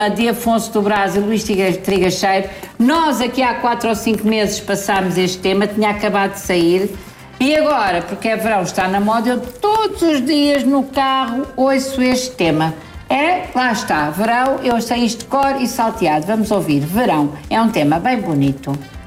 de Afonso do Brás e Luís Trigacheiro. Nós aqui há 4 ou 5 meses passámos este tema, tinha acabado de sair, e agora, porque é verão, está na moda, eu todos os dias no carro ouço este tema. Lá está, verão, eu sei isto de cor e salteado. Vamos ouvir, verão, é um tema bem bonito.